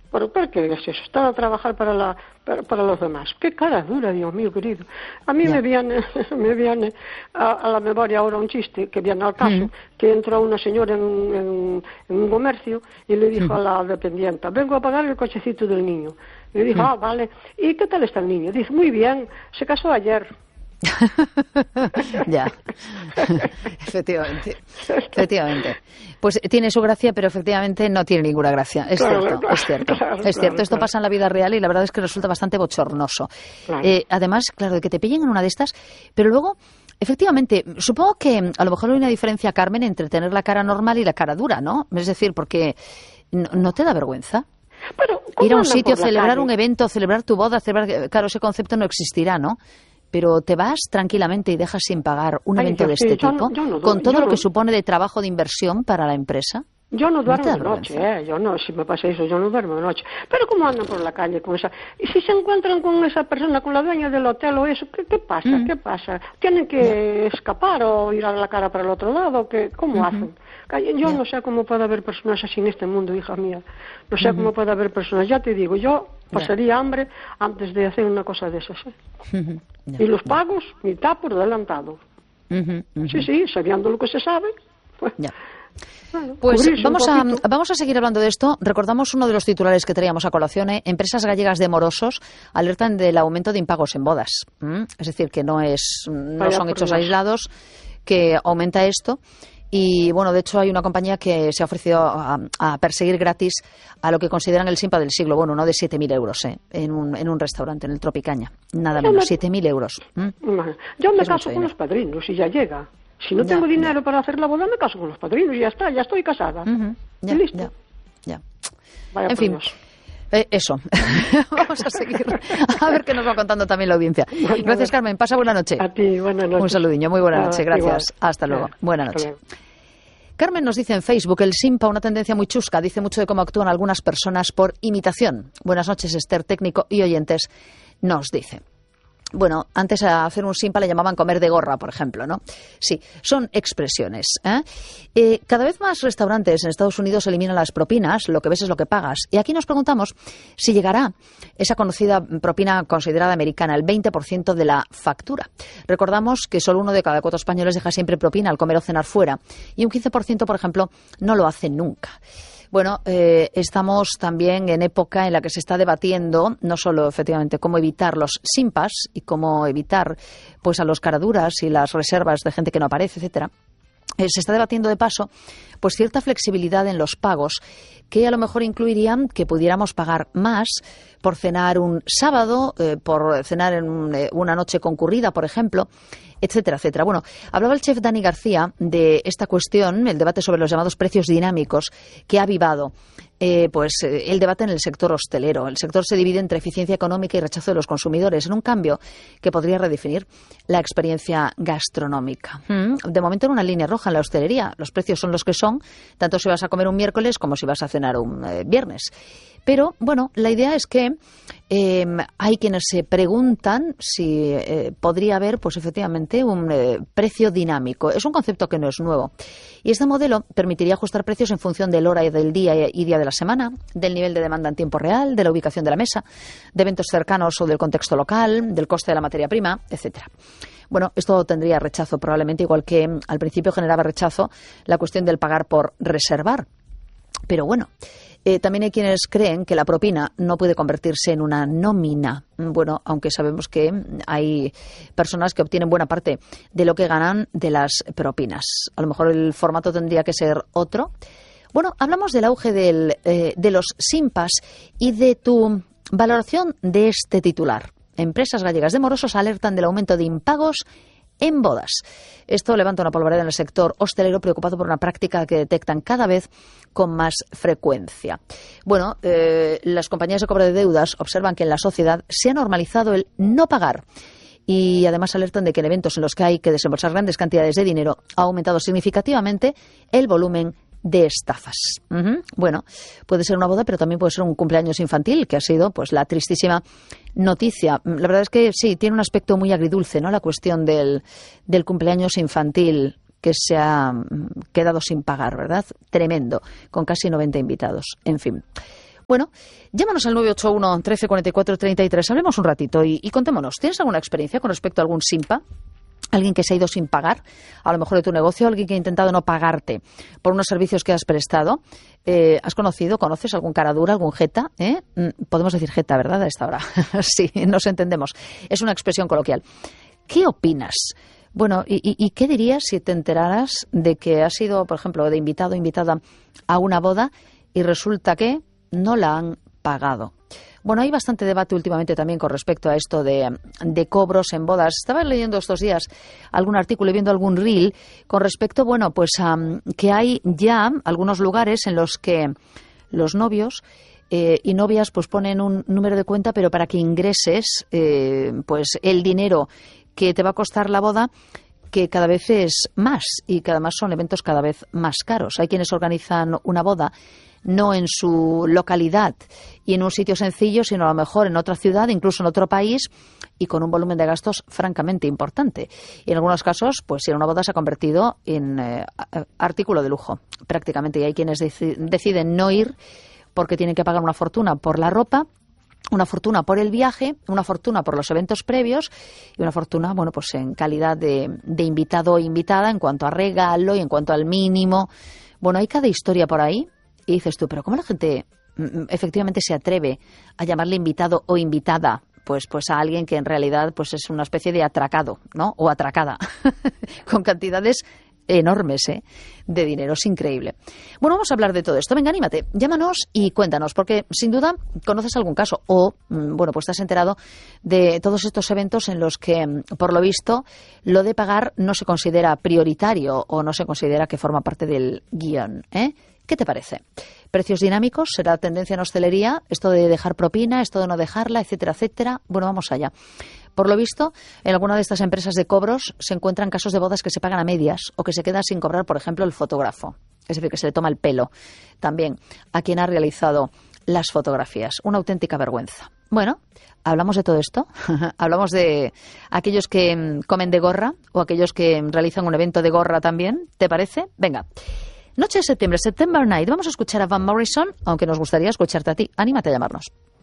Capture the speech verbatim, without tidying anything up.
¿Pero por qué digas eso? Estaba a trabajar para, la, para, para los demás. ¡Qué cara dura, Dios mío, querido! A mí yeah. me viene, me viene a, a la memoria ahora un chiste que viene al caso, mm. que entró una señora en, en, en un comercio y le dijo mm. a la dependienta, vengo a pagar el cochecito del niño. Y le dijo, mm. ah, vale. ¿Y qué tal está el niño? Dice, muy bien, se casó ayer. Ya, efectivamente, efectivamente. Pues tiene su gracia, pero efectivamente no tiene ninguna gracia. Es claro, cierto, claro, es cierto, claro, es cierto. Claro, Esto claro. pasa en la vida real y la verdad es que resulta bastante bochornoso. Claro. Eh, además, claro, de que te pillen en una de estas, pero luego, efectivamente, supongo que a lo mejor hay una diferencia, Carmen, entre tener la cara normal y la cara dura, ¿no? Es decir, porque no, ¿no te da vergüenza? Pero, ir a un sitio, celebrar un evento, celebrar tu boda, celebrar, claro, ese concepto no existirá, ¿no? Pero te vas tranquilamente y dejas sin pagar un Ay, evento de este sí, tipo, yo no, yo no, con todo lo no. que supone de trabajo de inversión para la empresa. Yo no duermo de noche, ¿eh? Yo no, si me pasa eso, yo no duermo de noche. Pero ¿cómo andan por la calle con esa? Y si se encuentran con esa persona, con la dueña del hotel o eso, ¿qué, qué pasa? Mm. ¿Qué pasa? ¿Tienen que yeah. escapar o ir a la cara para el otro lado? ¿Qué, ¿Cómo uh-huh. hacen? Yo yeah. no sé cómo puede haber personas así en este mundo, hija mía. No sé uh-huh. cómo puede haber personas. Ya te digo, yo pasaría yeah. hambre antes de hacer una cosa de esas, ¿eh? Uh-huh. Yeah. Y los pagos, mitad por adelantado. Uh-huh. Uh-huh. Sí, sí, sabiendo lo que se sabe, pues... Yeah. Bueno, pues vamos a, vamos a seguir hablando de esto. Recordamos uno de los titulares que traíamos a colación. ¿eh? Empresas gallegas de morosos alertan del aumento de impagos en bodas. ¿Mm? Es decir, que no, es, no Vaya son hechos aislados, que aumenta esto. Y bueno, de hecho hay una compañía que se ha ofrecido a, a perseguir gratis a lo que consideran el simpa del siglo. Bueno, no de siete mil euros ¿eh? en, un, en un restaurante, en el Tropicaña. Nada menos, siete mil euros. ¿Mm? Yo me es caso con los padrinos y ya llega. Si no ya, tengo dinero ya. para hacer la boda, me caso con los padrinos y ya está, ya estoy casada. Uh-huh. Ya, y listo. Ya, ya. Vaya en fin, eh, eso. Vamos a seguir. A ver qué nos va contando también la audiencia. Bueno, Gracias, Carmen. Pasa buena noche. A ti, buenas noches. Un saludinho. Muy buena noche. Gracias. Igual. Hasta luego. Buena noche. Carmen nos dice en Facebook, el simpa, una tendencia muy chusca, dice mucho de cómo actúan algunas personas por imitación. Buenas noches, Esther, técnico y oyentes, nos dice. Bueno, antes a hacer un simpa le llamaban comer de gorra, por ejemplo, ¿no? Sí, son expresiones. ¿eh? Eh, cada vez más restaurantes en Estados Unidos eliminan las propinas, lo que ves es lo que pagas. Y aquí nos preguntamos si llegará esa conocida propina considerada americana, el veinte por ciento de la factura. Recordamos que solo uno de cada cuatro españoles deja siempre propina al comer o cenar fuera. Y un quince por ciento, por ejemplo, no lo hace nunca. Bueno, eh, estamos también en época en la que se está debatiendo no solo efectivamente cómo evitar los simpas y cómo evitar pues a los caraduras y las reservas de gente que no aparece, etcétera. Eh, se está debatiendo de paso pues cierta flexibilidad en los pagos que a lo mejor incluirían que pudiéramos pagar más por cenar un sábado, eh, por cenar en un, eh, una noche concurrida, por ejemplo, etcétera, etcétera. Bueno, hablaba el chef Dani García de esta cuestión, el debate sobre los llamados precios dinámicos que ha avivado eh, pues eh, el debate en el sector hostelero. El sector se divide entre eficiencia económica y rechazo de los consumidores, en un cambio que podría redefinir la experiencia gastronómica. Mm, de momento en una línea roja en la hostelería. Los precios son los que son, tanto si vas a comer un miércoles como si vas a cenar un eh, viernes. Pero, bueno, la idea es que eh, hay quienes se preguntan si eh, podría haber, pues efectivamente, un eh, precio dinámico. Es un concepto que no es nuevo. Y este modelo permitiría ajustar precios en función del hora y del día y día de la semana, del nivel de demanda en tiempo real, de la ubicación de la mesa, de eventos cercanos o del contexto local, del coste de la materia prima, etcétera. Bueno, esto tendría rechazo probablemente, igual que al principio generaba rechazo la cuestión del pagar por reservar. Pero bueno, eh, también hay quienes creen que la propina no puede convertirse en una nómina. Bueno, aunque sabemos que hay personas que obtienen buena parte de lo que ganan de las propinas. A lo mejor el formato tendría que ser otro. Bueno, hablamos del auge del, eh, de los simpas y de tu valoración de este titular. Empresas gallegas de morosos alertan del aumento de impagos en bodas. Esto levanta una polvareda en el sector hostelero preocupado por una práctica que detectan cada vez con más frecuencia. Bueno, eh, las compañías de cobro de deudas observan que en la sociedad se ha normalizado el no pagar. Y además alertan de que en eventos en los que hay que desembolsar grandes cantidades de dinero ha aumentado significativamente el volumen de estafas. Uh-huh. Bueno, puede ser una boda, pero también puede ser un cumpleaños infantil, que ha sido pues la tristísima noticia. La verdad es que sí, tiene un aspecto muy agridulce, ¿no? La cuestión del, del cumpleaños infantil que se ha quedado sin pagar, ¿verdad? Tremendo, con casi noventa invitados. En fin. Bueno, llámanos al nueve ocho uno, trece, cuarenta y cuatro, treinta y tres. Hablemos un ratito y, y contémonos. ¿Tienes alguna experiencia con respecto a algún SINPA? Alguien que se ha ido sin pagar, a lo mejor de tu negocio, alguien que ha intentado no pagarte por unos servicios que has prestado. Eh, ¿Has conocido, conoces algún cara dura, algún jeta? ¿Eh? Podemos decir jeta, ¿verdad? A esta hora. Sí, nos entendemos. Es una expresión coloquial. ¿Qué opinas? Bueno, ¿y, y, y qué dirías si te enteraras de que has sido, por ejemplo, de invitado o invitada a una boda y resulta que no la han pagado? Bueno, hay bastante debate últimamente también con respecto a esto de, de cobros en bodas. Estaba leyendo estos días algún artículo y viendo algún reel con respecto, bueno, pues um, que hay ya algunos lugares en los que los novios eh, y novias pues ponen un número de cuenta, pero para que ingreses eh, pues el dinero que te va a costar la boda, que cada vez es más y que además son eventos cada vez más caros. Hay quienes organizan una boda no en su localidad y en un sitio sencillo, sino a lo mejor en otra ciudad, incluso en otro país, y con un volumen de gastos francamente importante. Y en algunos casos, pues ir a una boda se ha convertido en eh, artículo de lujo, prácticamente. Y hay quienes deci- deciden no ir porque tienen que pagar una fortuna por la ropa, una fortuna por el viaje, una fortuna por los eventos previos y una fortuna, bueno, pues en calidad de, de invitado o invitada en cuanto a regalo y en cuanto al mínimo. Bueno, hay cada historia por ahí. Y dices tú, pero ¿cómo la gente efectivamente se atreve a llamarle invitado o invitada? Pues, pues a alguien que en realidad pues es una especie de atracado, ¿no? O atracada, con cantidades enormes, ¿eh? De dinero. Es increíble. Bueno, vamos a hablar de todo esto. Venga, anímate, llámanos y cuéntanos, porque sin duda conoces algún caso o, bueno, pues te has enterado de todos estos eventos en los que, por lo visto, lo de pagar no se considera prioritario o no se considera que forma parte del guión, ¿eh? ¿Qué te parece? ¿Precios dinámicos? ¿Será tendencia en hostelería? ¿Esto de dejar propina? ¿Esto de no dejarla? Etcétera, etcétera. Bueno, vamos allá. Por lo visto, en alguna de estas empresas de cobros se encuentran casos de bodas que se pagan a medias o que se queda sin cobrar, por ejemplo, el fotógrafo. Es decir, que se le toma el pelo también a quien ha realizado las fotografías. Una auténtica vergüenza. Bueno, hablamos de todo esto. Hablamos de aquellos que comen de gorra o aquellos que realizan un evento de gorra también. ¿Te parece? Venga. Noche de septiembre, September Night. Vamos a escuchar a Van Morrison, aunque nos gustaría escucharte a ti. Anímate a llamarnos.